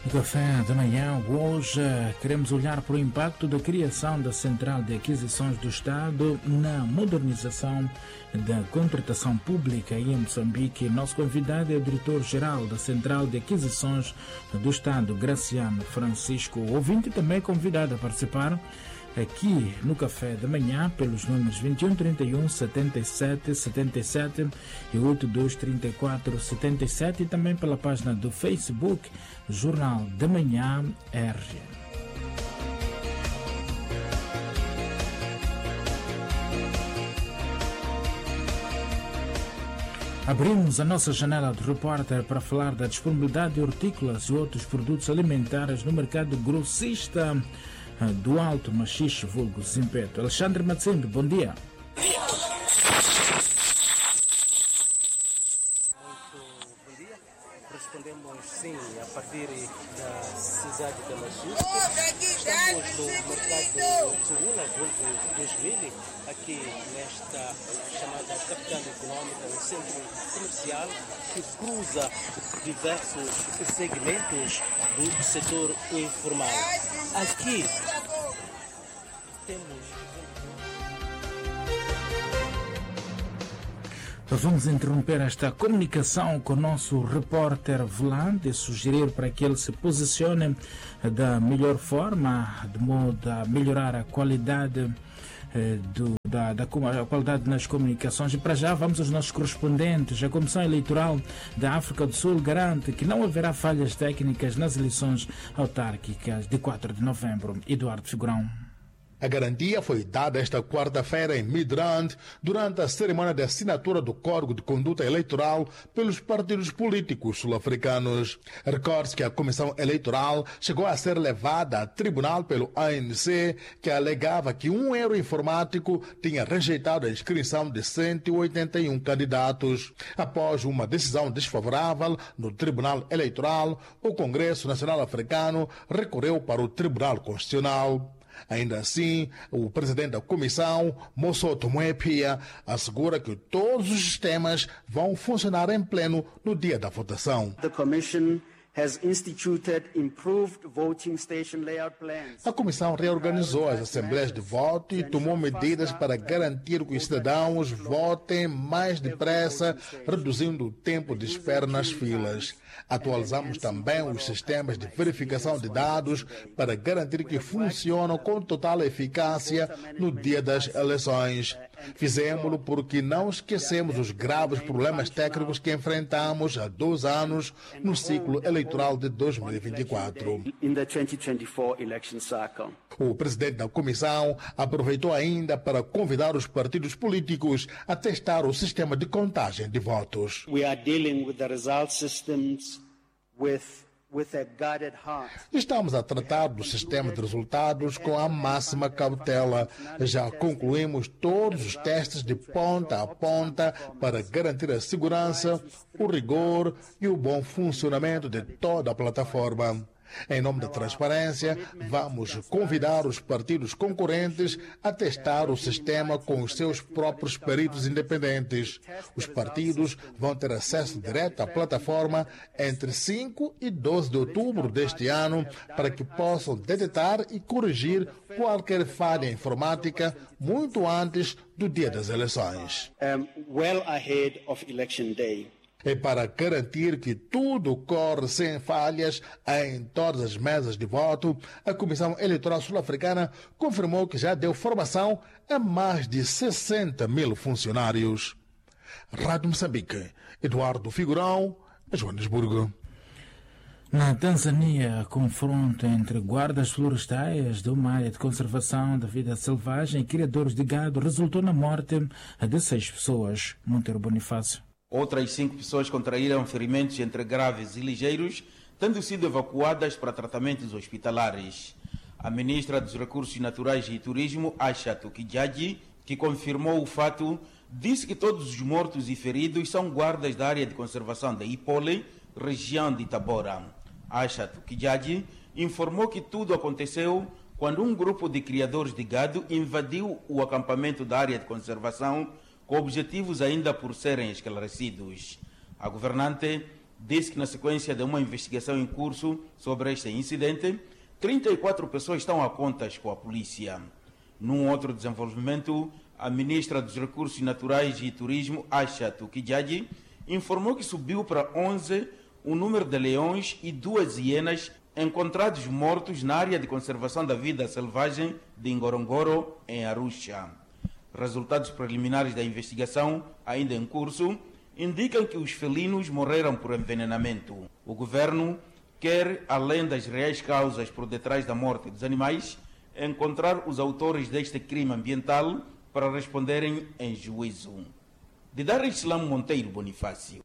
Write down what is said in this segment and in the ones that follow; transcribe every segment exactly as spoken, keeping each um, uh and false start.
No café da manhã, hoje, queremos olhar para o impacto da criação da Central de Aquisições do Estado na modernização da contratação pública em Moçambique. Nosso convidado é o diretor-geral da Central de Aquisições do Estado, Graciano Francisco. O ouvinte também é convidado a participar aqui no Café da Manhã pelos números vinte e um, trinta e um, setenta e sete, setenta e sete e oitenta e dois, trinta e quatro, setenta e sete e também pela página do Facebook Jornal da Manhã R. Abrimos a nossa janela de repórter para falar da disponibilidade de hortícolas e outros produtos alimentares no mercado grossista do Alto Machixe, vulgo Zimpeto. Alexandre Matsembe, bom dia. Muito bom dia. Respondemos sim a partir da cidade de Machixe. Estamos no mercado Tsugula, vulgo dois mil, aqui nesta chamada capital econômica, um centro comercial que cruza diversos segmentos do setor informal. Aqui temos... Vamos interromper esta comunicação com o nosso repórter volante e sugerir para que ele se posicione da melhor forma, de modo a melhorar a qualidade Do, da, da a qualidade nas comunicações. E para já vamos aos nossos correspondentes. A Comissão Eleitoral da África do Sul garante que não haverá falhas técnicas nas eleições autárquicas de quatro de novembro. Eduardo Figurão. A garantia foi dada esta quarta-feira em Midrand, durante a cerimônia de assinatura do Código de Conduta Eleitoral pelos partidos políticos sul-africanos. Recorde-se que a Comissão Eleitoral chegou a ser levada a tribunal pelo A N C, que alegava que um erro informático tinha rejeitado a inscrição de cento e oitenta e um candidatos. Após uma decisão desfavorável no Tribunal Eleitoral, o Congresso Nacional Africano recorreu para o Tribunal Constitucional. Ainda assim, o presidente da comissão, Mossoto Moepia, assegura que todos os sistemas vão funcionar em pleno no dia da votação. The commission has instituted improved voting station layout plans. A comissão reorganizou as assembleias de voto e tomou medidas para garantir que os cidadãos votem mais depressa, reduzindo o tempo de espera nas filas. Atualizamos também os sistemas de verificação de dados para garantir que funcionam com total eficácia no dia das eleições. Fizemos-lo porque não esquecemos os graves problemas técnicos que enfrentamos há dois anos no ciclo eleitoral de dois mil e vinte e quatro. O presidente da comissão aproveitou ainda para convidar os partidos políticos a testar o sistema de contagem de votos. We are dealing with the result systems with With a guarded heart. Estamos a tratar do sistema de resultados com a máxima cautela. Já concluímos todos os testes de ponta a ponta para garantir a segurança, o rigor e o bom funcionamento de toda a plataforma. Em nome da transparência, vamos convidar os partidos concorrentes a testar o sistema com os seus próprios peritos independentes. Os partidos vão ter acesso direto à plataforma entre cinco e doze de outubro deste ano para que possam detectar e corrigir qualquer falha informática muito antes do dia das eleições. Um, well ahead of election day. E para garantir que tudo corre sem falhas em todas as mesas de voto, a Comissão Eleitoral Sul-Africana confirmou que já deu formação a mais de sessenta mil funcionários. Rádio Moçambique, Eduardo Figurão, Joanesburgo. Na Tanzânia, confronto entre guardas florestais de uma área de conservação da vida selvagem e criadores de gado resultou na morte de seis pessoas. Monteiro Bonifácio. Outras cinco pessoas contraíram ferimentos entre graves e ligeiros, tendo sido evacuadas para tratamentos hospitalares. A ministra dos Recursos Naturais e Turismo, Aisha Tukijaji, que confirmou o fato, disse que todos os mortos e feridos são guardas da área de conservação da Ipole, região de Tabora. Aisha Tukijaji informou que tudo aconteceu quando um grupo de criadores de gado invadiu o acampamento da área de conservação com objetivos ainda por serem esclarecidos. A governante disse que na sequência de uma investigação em curso sobre este incidente, trinta e quatro pessoas estão a contas com a polícia. Num outro desenvolvimento, a ministra dos Recursos Naturais e Turismo, Aisha Tukijagi, informou que subiu para onze o número de leões e duas hienas encontrados mortos na área de conservação da vida selvagem de Ngorongoro, em Arusha. Resultados preliminares da investigação, ainda em curso, indicam que os felinos morreram por envenenamento. O governo quer, além das reais causas por detrás da morte dos animais, encontrar os autores deste crime ambiental para responderem em juízo. De Dar Islam Monteiro Bonifácio.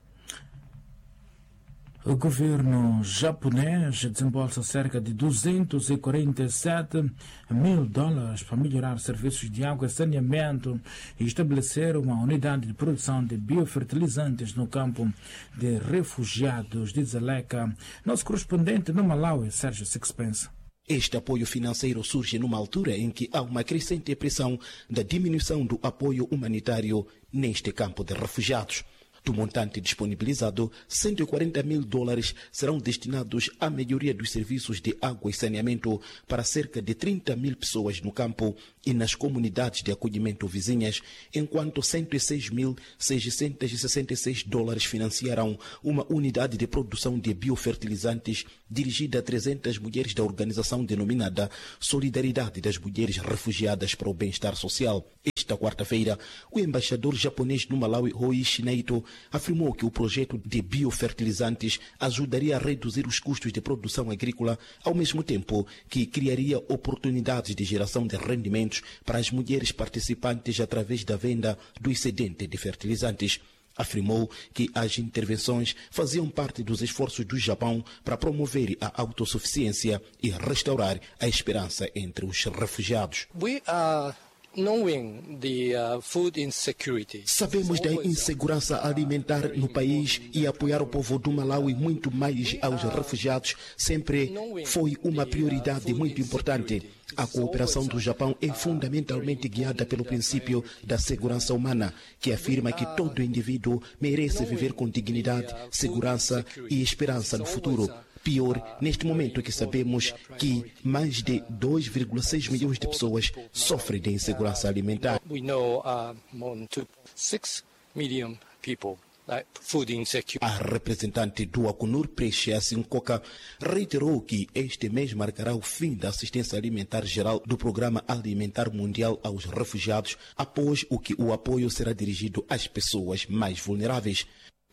O governo japonês desembolsa cerca de duzentos e quarenta e sete mil dólares para melhorar serviços de água e saneamento e estabelecer uma unidade de produção de biofertilizantes no campo de refugiados de Dzaleka. Nosso correspondente no Malawi, Sérgio Sixpence. Este apoio financeiro surge numa altura em que há uma crescente pressão da diminuição do apoio humanitário neste campo de refugiados. Do montante disponibilizado, cento e quarenta mil dólares serão destinados à melhoria dos serviços de água e saneamento para cerca de trinta mil pessoas no campo e nas comunidades de acolhimento vizinhas, enquanto cento e seis mil seiscentos e sessenta e seis dólares financiarão uma unidade de produção de biofertilizantes dirigida a trezentas mulheres da organização denominada Solidariedade das Mulheres Refugiadas para o Bem-Estar Social. Esta quarta-feira, o embaixador japonês no Malawi, Hoichi Naito, afirmou que o projeto de biofertilizantes ajudaria a reduzir os custos de produção agrícola, ao mesmo tempo que criaria oportunidades de geração de rendimentos para as mulheres participantes através da venda do excedente de fertilizantes. Afirmou que as intervenções faziam parte dos esforços do Japão para promover a autossuficiência e restaurar a esperança entre os refugiados. We are knowing the uh, food insecurity. Sabemos da insegurança alimentar no país e apoiar o povo do Malawi muito mais aos refugiados sempre foi uma prioridade muito importante. A cooperação do Japão é fundamentalmente guiada pelo princípio da segurança humana, que afirma que todo indivíduo merece viver com dignidade, segurança e esperança no futuro. Pior, neste momento que sabemos que mais de dois vírgula seis milhões de pessoas sofrem de insegurança alimentar. We know uh, more than six million people like food insecurity. A representante do Acunur, Precious Nkoka, reiterou que este mês marcará o fim da assistência alimentar geral do Programa Alimentar Mundial aos refugiados, após o que o apoio será dirigido às pessoas mais vulneráveis.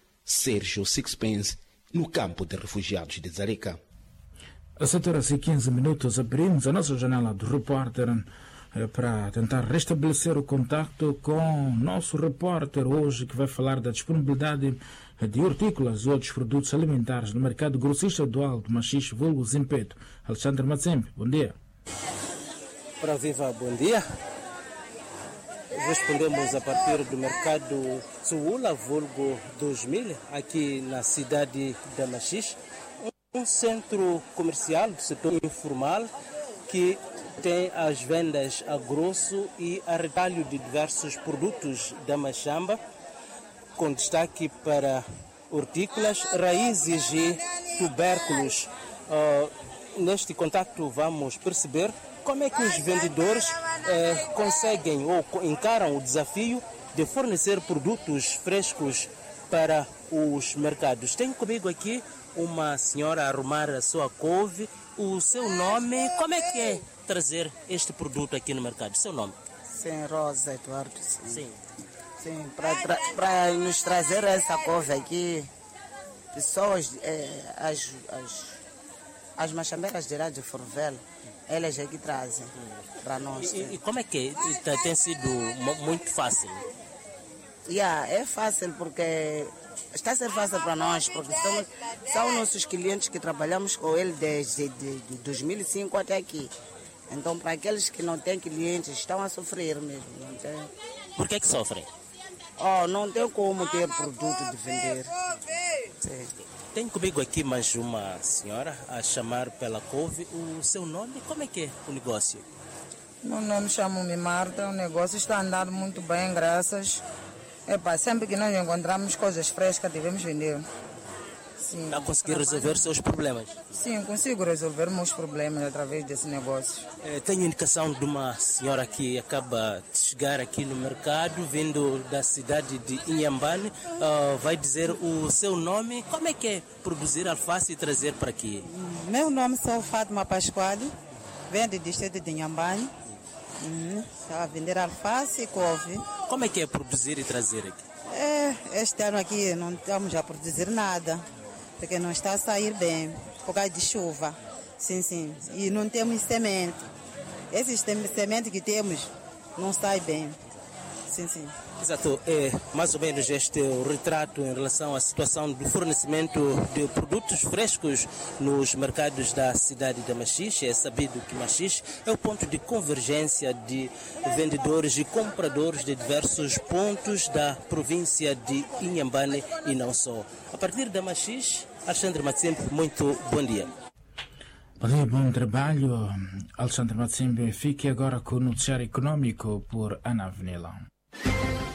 Sérgio Sixpence, no campo de refugiados de Dzaleka. A sete horas e quinze minutos abrimos a nossa janela do repórter eh, para tentar restabelecer o contacto com o nosso repórter hoje, que vai falar da disponibilidade de hortícolas e outros produtos alimentares no mercado grossista dual do Machixe, vulgo Zimpeto. Alexandre Matsembe, bom dia. Para Viva, bom dia. Respondemos a partir do mercado Tsuula, vulgo dois mil, aqui na cidade de Machixe, um centro comercial do setor informal que tem as vendas a grosso e a retalho de diversos produtos da machamba, com destaque para hortícolas, raízes e tubérculos. Uh, neste contacto vamos perceber como é que os vendedores eh, conseguem ou encaram o desafio de fornecer produtos frescos para os mercados. Tenho comigo aqui uma senhora a arrumar a sua couve. O seu nome, como é que é trazer este produto aqui no mercado? Seu nome? Sim, Rosa Eduardo. Sim, Sim. sim para tra nos trazer essa couve aqui, pessoas, eh, as, as, as machambeiras de lá de Forvel, elas aqui trazem para nós. E, e como é que é? Tem sido muito fácil? Yeah, é fácil porque está a ser fácil para nós, porque são, são nossos clientes que trabalhamos com ele desde de, de dois mil e cinco até aqui. Então, para aqueles que não têm clientes, estão a sofrer mesmo. Não tem... Por que que sofrem? Oh, não tem como ter produto de vender. Sim. Tenho comigo aqui mais uma senhora a chamar pela couve. O seu nome, como é que é o negócio? Meu nome chamo-me Marta, o negócio está andando muito bem, graças. Epa, sempre que nós encontramos coisas frescas, devemos vender. Sim. Está a conseguir resolver os seus problemas? Sim, consigo resolver meus problemas através desse negócio. É, tenho indicação de uma senhora que acaba de chegar aqui no mercado, vindo da cidade de Inhambane. Uh, vai dizer o seu nome. Como é que é produzir alface e trazer para aqui? Meu nome sou Fátima Pasquale, venho do distrito de Inhambane. Uhum. A vender alface e couve. Como é que é produzir e trazer aqui? É, este ano aqui não estamos a produzir nada, porque não está a sair bem, por causa de chuva. Sim, sim. E não temos semente. Esses sementes que temos não saem bem. Sim, sim. Exato. É mais ou menos este o retrato em relação à situação do fornecimento de produtos frescos nos mercados da cidade de Machixe. É sabido que Machixe é o ponto de convergência de vendedores e compradores de diversos pontos da província de Inhambane e não só. A partir da Machixe, Alexandre Matsembe, muito bom dia. Bom dia, bom trabalho. Alexandre Matsembe, fique agora com o noticiário econômico por Ana Avenila.